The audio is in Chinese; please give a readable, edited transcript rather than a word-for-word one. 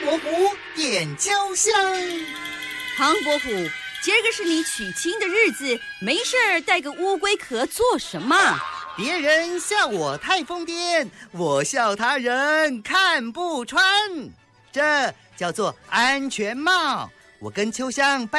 伯虎点秋香。 唐伯虎，今儿个是你娶亲的日子，没事儿带个乌龟壳做什么？ 别人笑我太疯癫，我笑他人看不穿。这叫做安全帽。我跟秋香